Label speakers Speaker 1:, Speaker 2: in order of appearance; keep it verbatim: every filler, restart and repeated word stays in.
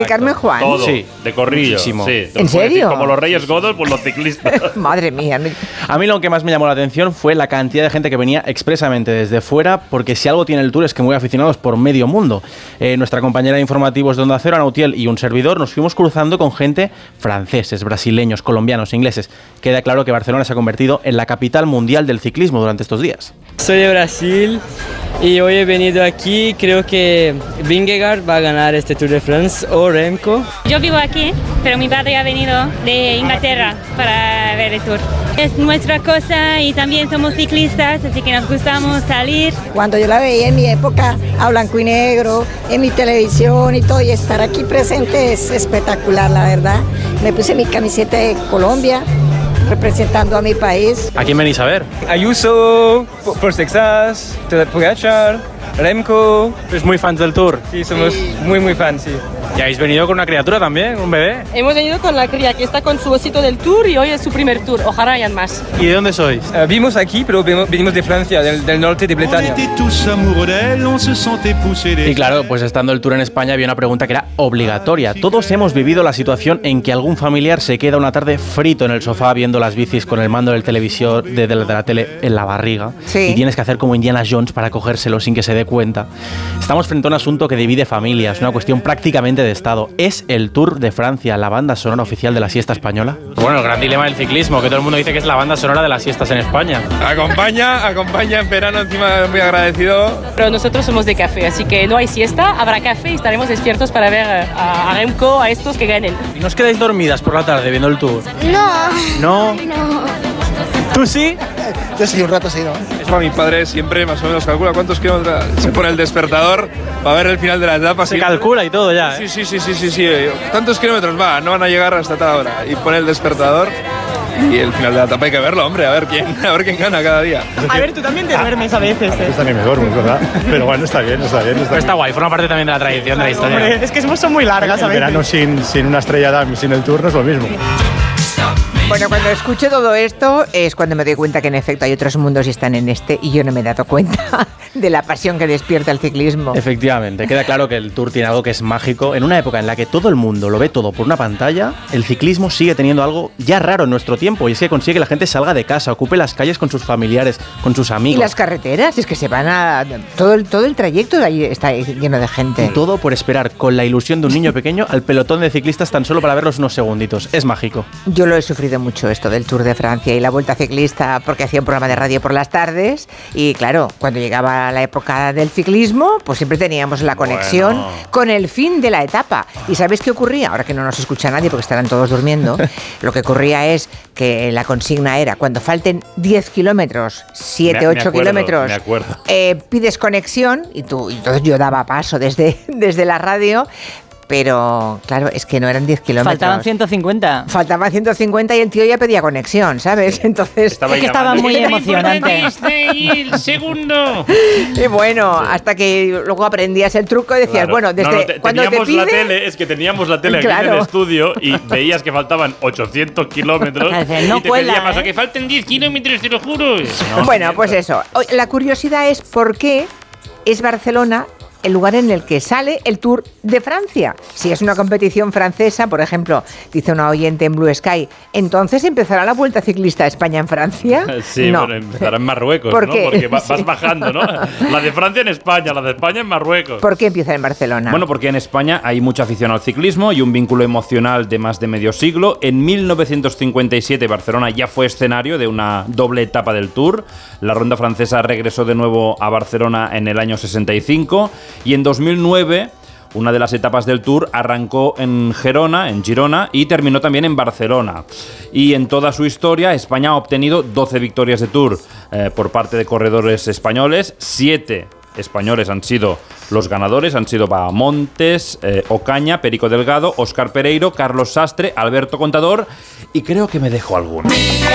Speaker 1: Carmen Juan.
Speaker 2: Todo,
Speaker 3: sí,
Speaker 2: de corrillo.
Speaker 3: Muchísimo.
Speaker 2: Sí,
Speaker 1: ¿En serio?
Speaker 2: Como los Reyes Godos, pues los ciclistas.
Speaker 1: Madre mía.
Speaker 3: A mí lo que más me llamó la atención fue la cantidad de gente que venía expresamente desde fuera, porque si algo tiene el Tour es que muy aficionados por medio mundo. Eh, nuestra compañera de informativos de Onda Cero, Ana Utiel, y un servidor nos fuimos cruzando con gente franceses, brasileños, colombianos, ingleses. Queda claro que Barcelona se ha convertido en la capital mundial del ciclismo durante estos días.
Speaker 4: Soy de Brasil y hoy he venido aquí. Creo que Vingegaard va a ganar este Tour de France o Remco.
Speaker 5: Yo vivo aquí, pero mi padre ha venido de Inglaterra para ver el Tour. Es nuestra cosa y también somos ciclistas, así que nos gustamos salir.
Speaker 6: Cuando yo la veía en mi época a blanco y negro, en mi televisión y todo, y estar aquí presente es espectacular, la verdad. Me puse mi camiseta de Colombia, representando a mi país.
Speaker 3: ¿A quién venís a ver?
Speaker 4: Ayuso, por Texas, Pogacar, Remco.
Speaker 3: ¿Es muy fans del Tour?
Speaker 4: Sí, somos muy muy fans, sí.
Speaker 3: ¿Y habéis venido con una criatura también, un bebé?
Speaker 7: Hemos venido con la cría que está con su osito del Tour y hoy es su primer Tour. Ojalá hayan más.
Speaker 3: ¿Y de dónde sois?
Speaker 4: Uh, vimos aquí, pero venimos de Francia, del, del norte de Bretaña.
Speaker 3: Y claro, pues estando el Tour en España había una pregunta que era obligatoria. Todos hemos vivido la situación en que algún familiar se queda una tarde frito en el sofá viendo las bicis con el mando del televisor, de, de, la, de la tele en la barriga.
Speaker 1: Sí.
Speaker 3: Y tienes que hacer como Indiana Jones para cogérselo sin que se dé cuenta. Estamos frente a un asunto que divide familias, una cuestión prácticamente de Estado. ¿Es el Tour de Francia la banda sonora oficial de la siesta española? Bueno, el gran dilema del ciclismo, que todo el mundo dice que es la banda sonora de las siestas en España.
Speaker 8: Acompaña, acompaña en verano, encima muy agradecido.
Speaker 7: Pero nosotros somos de café, así que no hay siesta, habrá café y estaremos despiertos para ver a, a Remco, a estos que ganen.
Speaker 3: ¿Y no os quedáis dormidas por la tarde viendo el Tour?
Speaker 9: No.
Speaker 3: ¿No?
Speaker 9: No.
Speaker 3: ¿Tú sí?
Speaker 10: Yo sí, un rato sí, ¿no?
Speaker 8: Eso a mi padre siempre más o menos calcula cuántos kilómetros. Se pone el despertador para ver el final de la etapa.
Speaker 3: Se
Speaker 8: siempre.
Speaker 3: calcula y todo ya, ¿eh?
Speaker 8: Sí, sí, sí, sí, sí, sí. ¿Cuántos kilómetros va? No van a llegar hasta tal hora. Y pone el despertador y el final de la etapa hay que verlo, hombre, a ver quién, a ver quién gana cada día.
Speaker 7: A ver, tú también te duermes a veces.
Speaker 10: Yo también me duermo, es verdad. Pero bueno, está bien, está bien. Está,
Speaker 3: Pero está guay, forma parte también de la tradición de la historia.
Speaker 7: Hombre, es que son muy largas a
Speaker 10: el
Speaker 7: veces.
Speaker 10: verano sin, sin una estrella Damm y sin el Tour no es lo mismo.
Speaker 1: Bueno, cuando escucho todo esto es cuando me doy cuenta que en efecto hay otros mundos y están en este y yo no me he dado cuenta de la pasión que despierta el ciclismo.
Speaker 3: Efectivamente, queda claro que el Tour tiene algo que es mágico. En una época en la que todo el mundo lo ve todo por una pantalla, el ciclismo sigue teniendo algo ya raro en nuestro tiempo y es que consigue que la gente salga de casa, ocupe las calles con sus familiares, con sus amigos.
Speaker 1: Y las carreteras, es que se van a... Todo el, todo el trayecto ahí está lleno de gente.
Speaker 3: Y todo por esperar con la ilusión de un niño pequeño al pelotón de ciclistas tan solo para verlos unos segunditos. Es mágico.
Speaker 1: Yo lo he sufrido mucho esto del Tour de Francia y la Vuelta Ciclista porque hacía un programa de radio por las tardes y claro, cuando llegaba la época del ciclismo, pues siempre teníamos la conexión bueno. con el fin de la etapa. ¿Y sabéis qué ocurría? Ahora que no nos escucha nadie porque estarán todos durmiendo, lo que ocurría es que la consigna era cuando falten diez kilómetros, siete, ocho kilómetros,
Speaker 2: me acuerdo.
Speaker 1: Eh, pides conexión y tú, y entonces yo daba paso desde, desde la radio. Pero, claro, es que no eran diez kilómetros.
Speaker 7: Faltaban ciento cincuenta.
Speaker 1: Faltaban ciento cincuenta y el tío ya pedía conexión, ¿sabes? Entonces...
Speaker 7: Estaba es que estaba muy emocionante.
Speaker 2: El segundo.
Speaker 1: Y bueno, hasta que luego aprendías el truco y decías,
Speaker 2: claro.
Speaker 1: bueno, desde
Speaker 2: no, no, te,
Speaker 1: cuando
Speaker 2: teníamos
Speaker 1: te pide...
Speaker 2: la tele, es que teníamos la tele
Speaker 1: claro.
Speaker 2: aquí en el estudio y veías que faltaban ochocientos kilómetros
Speaker 7: no
Speaker 2: y te
Speaker 7: cuela,
Speaker 2: pedía más,
Speaker 7: ¿eh?
Speaker 2: a que falten diez kilómetros, te lo juro. No,
Speaker 1: bueno, pues eso. La curiosidad es por qué es Barcelona el lugar en el que sale el Tour de Francia. Si es una competición francesa, por ejemplo, dice una oyente en Blue Sky, ¿entonces empezará la Vuelta Ciclista a España en Francia?
Speaker 2: Sí,
Speaker 1: no.
Speaker 2: bueno, empezará en Marruecos,
Speaker 1: ¿Por
Speaker 2: ¿no?
Speaker 1: qué?
Speaker 2: Porque vas
Speaker 1: sí.
Speaker 2: bajando, ¿no? La de Francia en España, la de España en Marruecos.
Speaker 1: ¿Por qué empieza en Barcelona?
Speaker 11: Bueno, porque en España hay mucha afición al ciclismo y un vínculo emocional de más de medio siglo. En mil novecientos cincuenta y siete Barcelona ya fue escenario de una doble etapa del Tour. La ronda francesa regresó de nuevo a Barcelona en el año sesenta y cinco y en dos mil nueve una de las etapas del Tour arrancó en Gerona, en Girona, y terminó también en Barcelona. Y en toda su historia, España ha obtenido doce victorias de Tour eh, por parte de corredores españoles. Siete españoles han sido los ganadores, han sido Bahamontes, eh, Ocaña, Perico Delgado, Óscar Pereiro, Carlos Sastre, Alberto Contador, y creo que me dejo alguno.